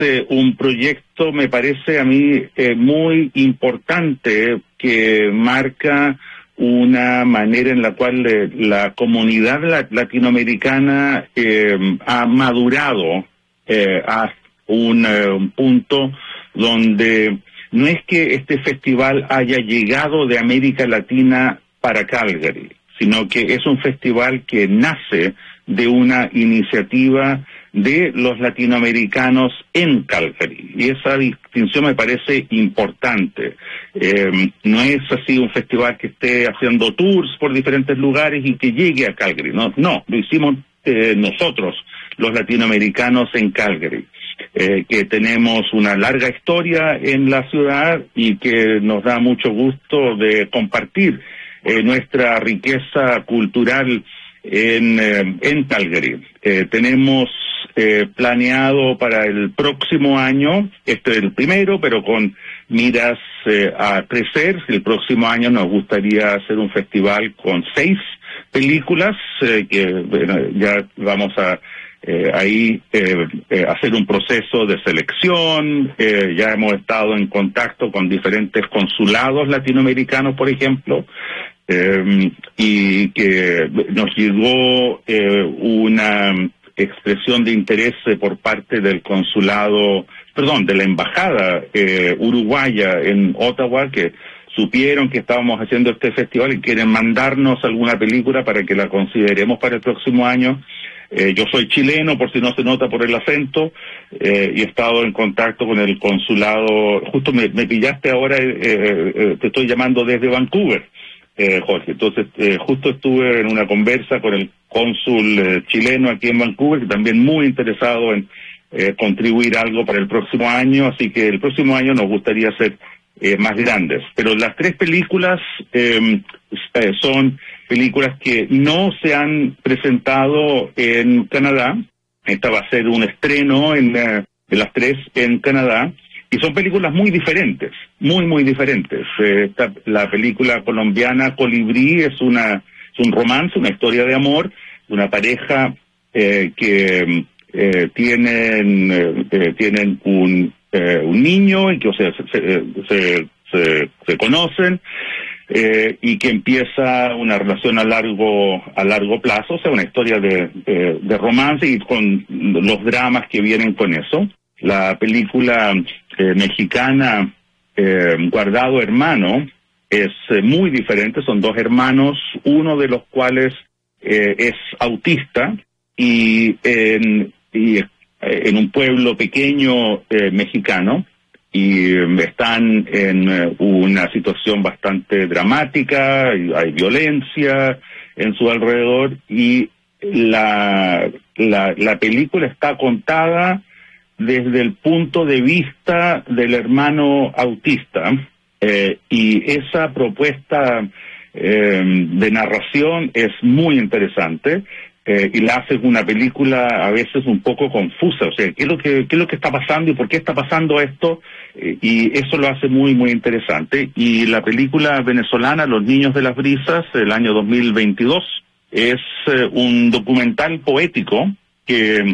un proyecto, me parece a mí, muy importante, que marca una manera en la cual la comunidad latinoamericana ha madurado a un punto donde no es que este festival haya llegado de América Latina para Calgary, sino que es un festival que nace de una iniciativa de los latinoamericanos en Calgary, y esa distinción me parece importante. No es así un festival que esté haciendo tours por diferentes lugares y que llegue a Calgary, no, lo hicimos nosotros, los latinoamericanos en Calgary, que tenemos una larga historia en la ciudad y que nos da mucho gusto de compartir nuestra riqueza cultural en Calgary. Tenemos planeado para el próximo año, este es el primero, pero con miras a crecer. El próximo año nos gustaría hacer un festival con 6 películas, que ya vamos a hacer un proceso de selección. Ya hemos estado en contacto con diferentes consulados latinoamericanos, por ejemplo, y que nos llegó una expresión de interés por parte del de la embajada uruguaya en Ottawa, que supieron que estábamos haciendo este festival y quieren mandarnos alguna película para que la consideremos para el próximo año. Yo soy chileno, por si no se nota por el acento, y he estado en contacto con el consulado. Justo me pillaste ahora, te estoy llamando desde Vancouver, Jorge. Entonces, justo estuve en una conversa con el cónsul chileno aquí en Vancouver, que también muy interesado en contribuir algo para el próximo año, así que el próximo año nos gustaría hacer más grandes. Pero las 3 películas son películas que no se han presentado en Canadá. Esta va a ser un estreno de las 3 en Canadá, y son películas muy diferentes, muy diferentes. La película colombiana Colibrí es un romance, una historia de amor, una pareja que tienen un niño, y que se conocen, y que empieza una relación a largo plazo, o sea, una historia de romance, y con los dramas que vienen con eso. La película mexicana Guardado Hermano es muy diferente. Son 2 hermanos, uno de los cuales es autista, y en un pueblo pequeño mexicano, y están en una situación bastante dramática, y hay violencia en su alrededor, y la película está contada desde el punto de vista del hermano autista, y esa propuesta de narración es muy interesante, y la hace una película a veces un poco confusa. O sea, ¿qué es lo que está pasando y por qué está pasando esto? Y eso lo hace muy interesante. Y la película venezolana Los Niños de las Brisas, del año 2022, es un documental poético que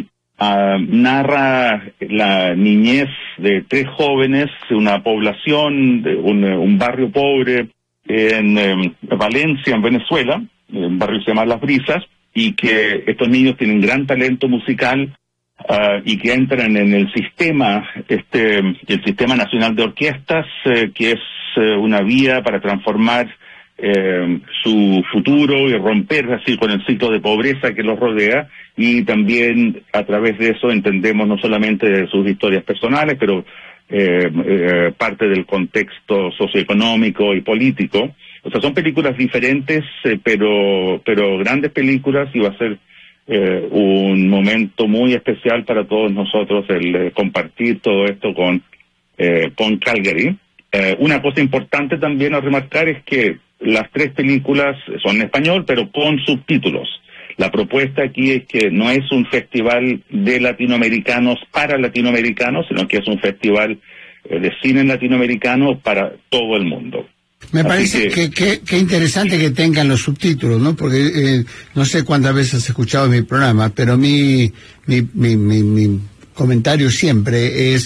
narra la niñez de 3 jóvenes de una población, de un barrio pobre en Valencia, en Venezuela. Un barrio se llama Las Brisas, y que estos niños tienen gran talento musical, y que entran en el sistema nacional de orquestas, que es una vía para transformar su futuro y romper así con el ciclo de pobreza que los rodea. Y también a través de eso entendemos no solamente sus historias personales, pero parte del contexto socioeconómico y político. O sea, son películas diferentes, pero grandes películas, y va a ser un momento muy especial para todos nosotros el compartir todo esto con Calgary. Una cosa importante también a remarcar es que las 3 películas son en español, pero con subtítulos. La propuesta aquí es que no es un festival de latinoamericanos para latinoamericanos, sino que es un festival de cine latinoamericano para todo el mundo. Me parece que interesante que tengan los subtítulos, ¿no? Porque no sé cuántas veces has escuchado mi programa, pero mi comentarios siempre es